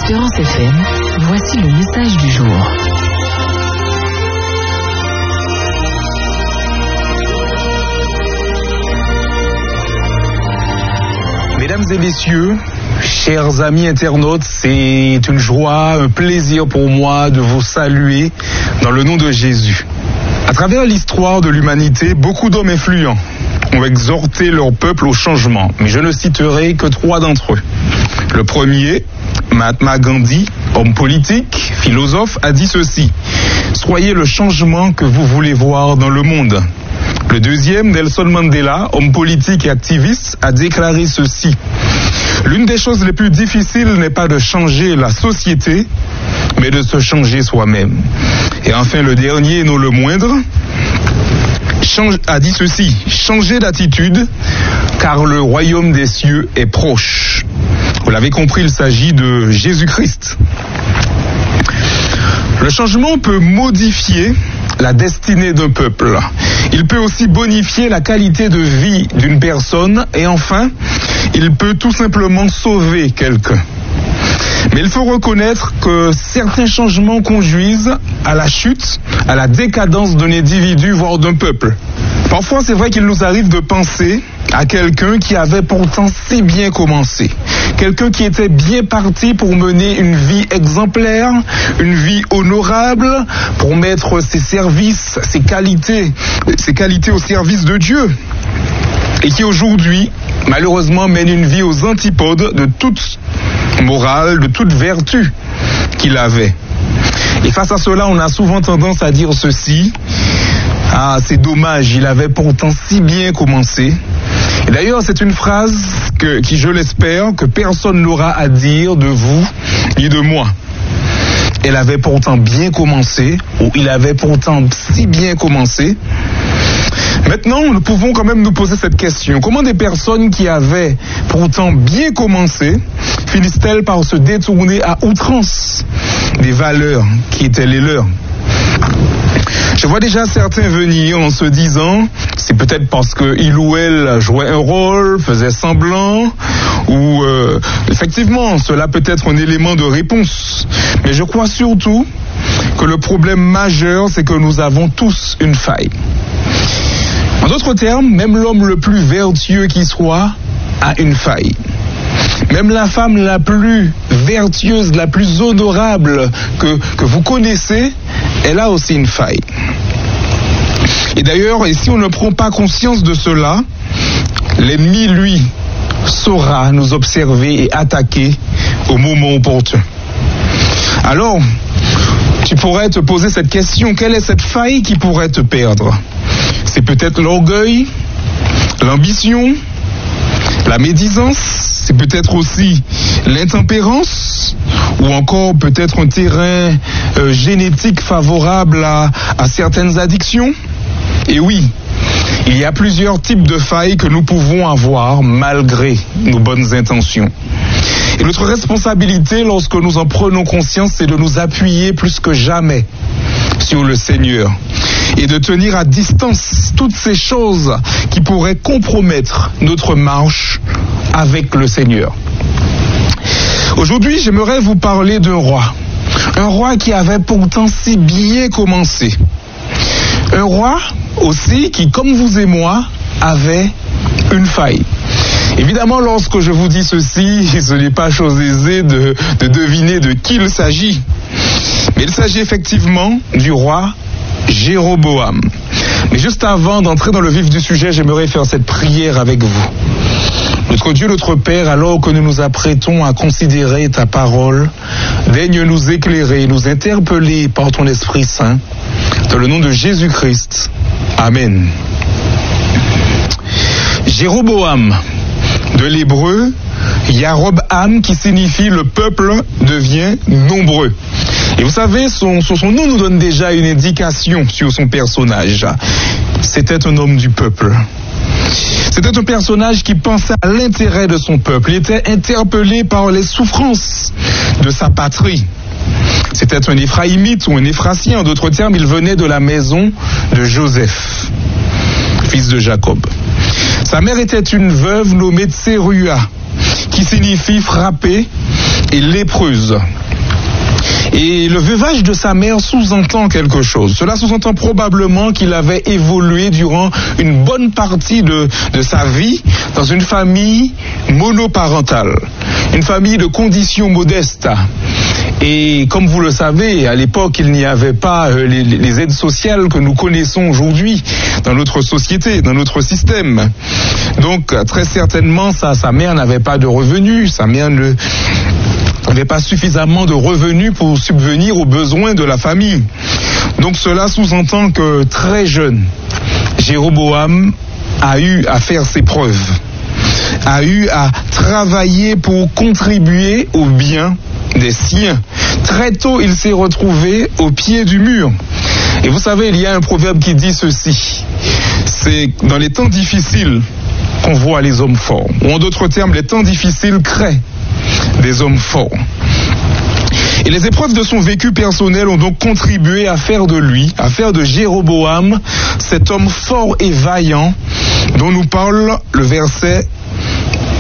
Espérance FM, voici le message du jour. Mesdames et messieurs, chers amis internautes, c'est une joie, un plaisir pour moi de vous saluer dans le nom de Jésus. À travers l'histoire de l'humanité, beaucoup d'hommes influents ont exhorté leur peuple au changement, mais je ne citerai que 3 d'entre eux. Le premier, Mahatma Gandhi, homme politique, philosophe, a dit ceci: « Soyez le changement que vous voulez voir dans le monde ». Le deuxième, Nelson Mandela, homme politique et activiste, a déclaré ceci: « L'une des choses les plus difficiles n'est pas de changer la société, mais de se changer soi-même ». Et enfin, le dernier, et non le moindre, a dit ceci: « Changez d'attitude, car le royaume des cieux est proche ». Vous l'avez compris, il s'agit de Jésus-Christ. Le changement peut modifier la destinée d'un peuple. Il peut aussi bonifier la qualité de vie d'une personne et enfin, il peut tout simplement sauver quelqu'un. Mais il faut reconnaître que certains changements conduisent à la chute, à la décadence d'un individu, voire d'un peuple. Parfois, c'est vrai qu'il nous arrive de penser à quelqu'un qui avait pourtant si bien commencé. Quelqu'un qui était bien parti pour mener une vie exemplaire, une vie honorable, pour mettre ses services, ses qualités au service de Dieu. Et qui aujourd'hui, malheureusement, mène une vie aux antipodes de toute morale, de toute vertu qu'il avait. Et face à cela, on a souvent tendance à dire ceci: « Ah, c'est dommage, il avait pourtant si bien commencé ». Et d'ailleurs, c'est une phrase qui, je l'espère, que personne n'aura à dire de vous ni de moi. Elle avait pourtant bien commencé, ou il avait pourtant si bien commencé. Maintenant, nous pouvons quand même nous poser cette question: comment des personnes qui avaient pourtant bien commencé finissent-elles par se détourner à outrance des valeurs qui étaient les leurs? Je vois déjà certains venir en se disant: c'est peut-être parce qu'il ou elle jouait un rôle, faisait semblant, ou effectivement, cela peut être un élément de réponse. Mais je crois surtout que le problème majeur, c'est que nous avons tous une faille. En d'autres termes, même l'homme le plus vertueux qui soit a une faille. Même la femme la plus vertueuse, la plus honorable que vous connaissez, elle a aussi une faille. Et d'ailleurs, et si on ne prend pas conscience de cela, l'ennemi, lui, saura nous observer et attaquer au moment opportun. Alors, tu pourrais te poser cette question: quelle est cette faille qui pourrait te perdre? C'est peut-être l'orgueil, l'ambition, la médisance, c'est peut-être aussi l'intempérance, ou encore peut-être un terrain génétique favorable à certaines addictions. Et oui, il y a plusieurs types de failles que nous pouvons avoir malgré nos bonnes intentions. Et notre responsabilité, lorsque nous en prenons conscience, c'est de nous appuyer plus que jamais sur le Seigneur et de tenir à distance toutes ces choses qui pourraient compromettre notre marche avec le Seigneur. Aujourd'hui, j'aimerais vous parler d'un roi qui avait pourtant si bien commencé. Un roi aussi qui, comme vous et moi, avait une faille. Évidemment, lorsque je vous dis ceci, ce n'est pas chose aisée de deviner de qui il s'agit. Mais il s'agit effectivement du roi Jéroboam. Mais juste avant d'entrer dans le vif du sujet, j'aimerais faire cette prière avec vous. Notre Dieu, notre Père, alors que nous nous apprêtons à considérer ta parole, daigne nous éclairer, nous interpeller par ton Esprit Saint, dans le nom de Jésus-Christ. Amen. Jéroboam, de l'hébreu Yarob-Am, qui signifie le peuple devient nombreux. Et vous savez, son nom nous donne déjà une indication sur son personnage. C'était un homme du peuple. C'était un personnage qui pensait à l'intérêt de son peuple. Il était interpellé par les souffrances de sa patrie. C'était un Éphraïmite ou un Éphratien. En d'autres termes, il venait de la maison de Joseph, fils de Jacob. Sa mère était une veuve nommée Tseruya. qui signifie frapper, et lépreuse. Et le veuvage de sa mère sous-entend quelque chose. Cela sous-entend probablement qu'il avait évolué durant une bonne partie de sa vie dans une famille monoparentale, une famille de conditions modestes. Et comme vous le savez, à l'époque, il n'y avait pas les aides sociales que nous connaissons aujourd'hui dans notre société, dans notre système. Donc, très certainement, sa mère n'avait pas de revenus, sa mère n'avait pas suffisamment de revenus pour subvenir aux besoins de la famille. Donc cela sous-entend que très jeune, Jéroboam a eu à faire ses preuves, a eu à travailler pour contribuer au bien des siens. Très tôt, il s'est retrouvé au pied du mur. Et vous savez, il y a un proverbe qui dit ceci: c'est dans les temps difficiles qu'on voit les hommes forts. Ou en d'autres termes, les temps difficiles créent des hommes forts. Et les épreuves de son vécu personnel ont donc contribué à faire de Jéroboam, cet homme fort et vaillant dont nous parle le verset